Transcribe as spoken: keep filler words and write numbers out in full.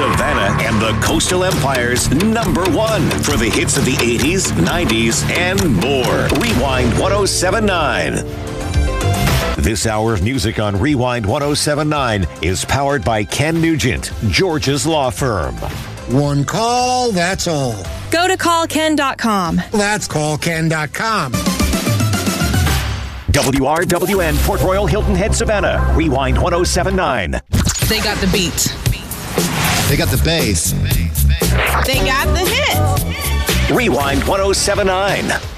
Savannah and the Coastal Empire's number one for the hits of the eighties, nineties, and more. Rewind ten seventy-nine. This hour of music on Rewind ten seventy-nine is powered by Ken Nugent, George's law firm. One call, that's all. Go to call ken dot com. That's call ken dot com. W R W N, Port Royal, Hilton Head, Savannah. Rewind ten seventy-nine. They got the beat. They got the bass. They got the hits. Rewind ten seventy-nine.